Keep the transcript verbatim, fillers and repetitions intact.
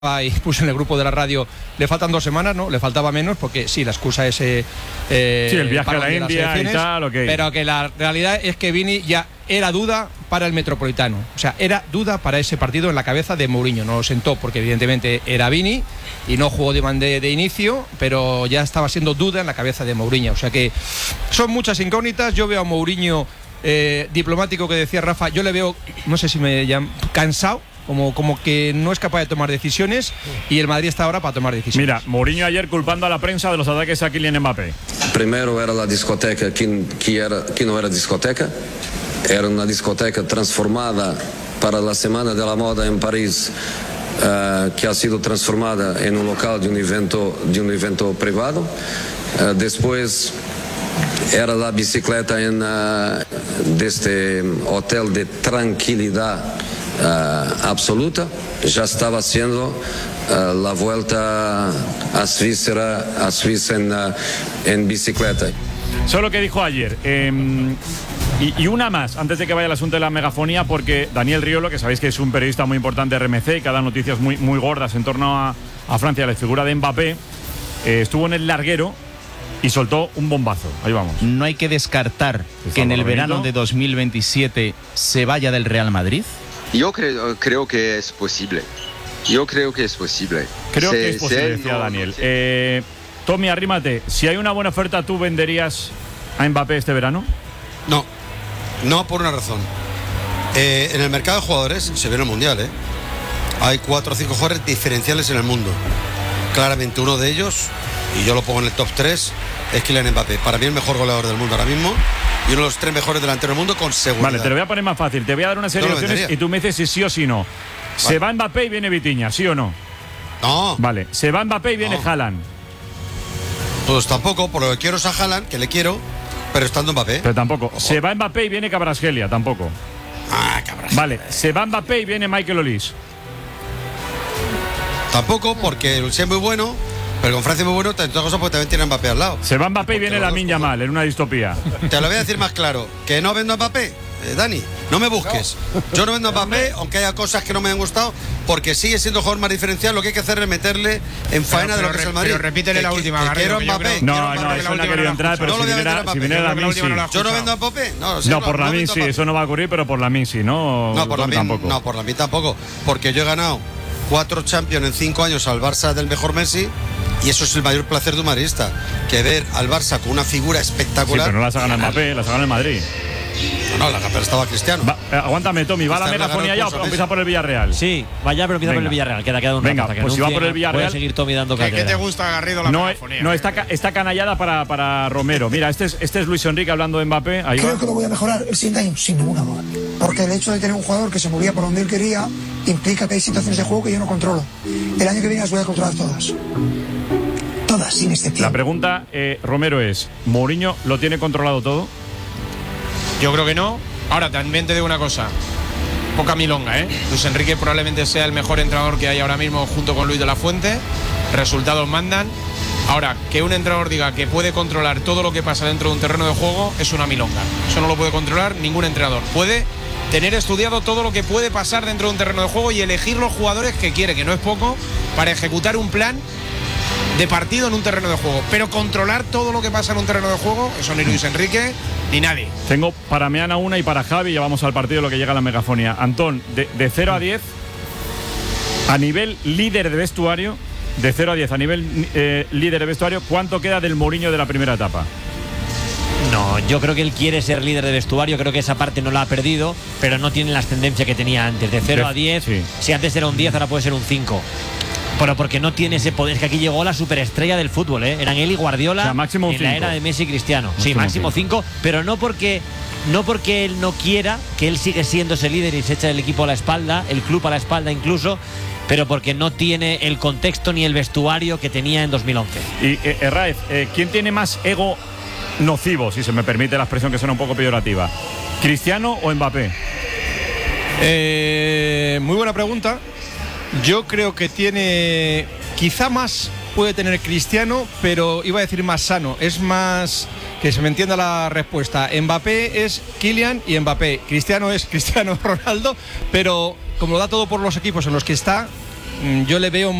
y puse en el grupo de la radio, le faltan dos semanas, ¿no? Le faltaba menos, porque sí, la excusa es eh, sí, el viaje a la India y tal, okay. Pero que la realidad es que Vini ya era duda para el Metropolitano. O sea, era duda para ese partido en la cabeza de Mourinho. No lo sentó porque evidentemente era Vini y no jugó de, de, de inicio, pero ya estaba siendo duda en la cabeza de Mourinho. O sea que son muchas incógnitas. Yo veo a Mourinho eh, diplomático, que decía Rafa, yo le veo, no sé si me llaman, cansado. Como, como que no es capaz de tomar decisiones, y el Madrid está ahora para tomar decisiones. Mira, Mourinho ayer culpando a la prensa de los ataques a Kylian Mbappé. Primero era la discoteca que, que, era, que no era discoteca, era una discoteca transformada para la Semana de la Moda en París, uh, que ha sido transformada en un local de un evento, de un evento privado. Uh, después era la bicicleta en uh, de este hotel de tranquilidad Uh, absoluta. Ya estaba haciendo uh, la vuelta a Suiza, a Suiza en, uh, en bicicleta. Eso es lo que dijo ayer. Eh, y, y una más, antes de que vaya el asunto de la megafonía, porque Daniel Riolo, que sabéis que es un periodista muy importante de R M C y que ha dado noticias muy, muy gordas en torno a, a Francia, la figura de Mbappé, eh, estuvo en el larguero y soltó un bombazo. Ahí vamos. No hay que descartar que en el verano de dos mil veintisiete se vaya del Real Madrid. Yo creo, creo que es posible. Yo creo que es posible. Creo se, que es posible, se, decía no, Daniel. no, eh, Tommy, arrímate. Si hay una buena oferta, ¿tú venderías a Mbappé este verano? No, no por una razón. Eh, en el mercado de jugadores, se ve en el Mundial, ¿eh? Hay cuatro o cinco jugadores diferenciales en el mundo. Claramente uno de ellos, y yo lo pongo en el top tres, es Kylian Mbappé. Para mí el mejor goleador del mundo ahora mismo, y uno de los tres mejores delanteros del mundo con seguridad. Vale, te lo voy a poner más fácil. Te voy a dar una serie de opciones y tú me dices si sí o si no. Vale. Se va Mbappé y viene Vitinha, ¿sí o no? No. Vale, se va Mbappé y viene no. Haaland. Pues tampoco, por lo que quiero es a Haaland, que le quiero, pero estando Mbappé. Pero tampoco. Ojo. Se va Mbappé y viene Kvaratskhelia, tampoco. Ah, Kvaratskhelia. Vale, se va Mbappé y viene Michael Olise. Tampoco, porque el es muy bueno. Pero con Francia muy bueno, entre otras cosas, porque también tiene Mbappé al lado. Se va Mbappé y viene Lamine Yamal en una distopía. Te lo voy a decir más claro. Que no vendo a Mbappé, eh, Dani, no me busques. Yo no vendo a Mbappé, aunque haya cosas que no me han gustado, porque sigue siendo el jugador más diferencial. Lo que hay que hacer es meterle en faena pero, pero, de lo que es el Madrid. Pero repítele que, la que, última, que Garrido, quiero Mbappé. No, quiero no, Mbappé, eso no ha querido entrar, pero no si viniera, si viniera Lamine, sí. ¿Yo no vendo a Mbappé? No, no, no por no, Lamine sí, eso no va a ocurrir, pero por Lamine sí, ¿no? No, por Lamine tampoco. No, por Lamine tampoco. Porque yo he ganado cuatro Champions en cinco años al Barça del mejor Messi. Y eso es el mayor placer de un madridista, que ver al Barça con una figura espectacular. Sí, pero no las ha ganado Mbappé, las ha ganado el Madrid. No, no, la pero estaba Cristiano. Va, eh, aguántame, Tommy, ¿va la megafonía ya o empieza por el Villarreal? Sí, vaya, pero empieza Venga. por el Villarreal. Queda, queda un Venga, rato, pues si va por el Villarreal. Puede seguir Tommy dando ¿Qué, ¿Qué te gusta, Garrido, la no, megafonía? No, está, está canallada para, para Romero. Mira, este es, este es Luis Enrique hablando de Mbappé. Ahí Creo va. que lo voy a mejorar el siguiente año, sin ninguna duda. Porque el hecho de tener un jugador que se movía por donde él quería implica que hay situaciones de juego que yo no controlo. El año que viene las voy a controlar todas. Todas, sin excepción. La pregunta, eh, Romero, es: ¿Mourinho lo tiene controlado todo? Yo creo que no. Ahora, también te digo una cosa. Poca milonga, ¿eh? Luis Enrique probablemente sea el mejor entrenador que hay ahora mismo junto con Luis de la Fuente. Resultados mandan. Ahora, que un entrenador diga que puede controlar todo lo que pasa dentro de un terreno de juego es una milonga. Eso no lo puede controlar ningún entrenador. Puede tener estudiado todo lo que puede pasar dentro de un terreno de juego y elegir los jugadores que quiere, que no es poco, para ejecutar un plan de partido en un terreno de juego. Pero controlar todo lo que pasa en un terreno de juego, eso ni Luis Enrique ni nadie. Tengo para Meana una y para Javi, ya vamos al partido, lo que llega a la megafonía. Antón, de, de cero a diez, a nivel líder de vestuario, de cero a diez, a nivel eh, líder de vestuario, ¿cuánto queda del Mourinho de la primera etapa? No, yo creo que él quiere ser líder de vestuario, creo que esa parte no la ha perdido, pero no tiene la ascendencia que tenía antes. De cero a diez, sí. Si antes era un diez, ahora puede ser un cinco. Pero porque no tiene ese poder. Es que aquí llegó la superestrella del fútbol, ¿eh? Eran él y Guardiola, o sea, máximo en cinco. La era de Messi y Cristiano. Máximo sí, máximo cinco, pero no porque, no porque él no quiera, que él sigue siendo ese líder y se echa el equipo a la espalda, el club a la espalda incluso, pero porque no tiene el contexto ni el vestuario que tenía en dos mil once. Y eh, Herráez, eh, ¿quién tiene más ego nocivo, si se me permite la expresión que suena un poco peyorativa? ¿Cristiano o Mbappé? Eh, muy buena pregunta. Yo creo que tiene, quizá más puede tener Cristiano, pero iba a decir más sano, es más, que se me entienda la respuesta. Mbappé es Kylian y Mbappé. Cristiano es Cristiano Ronaldo, pero como da todo por los equipos en los que está, yo le veo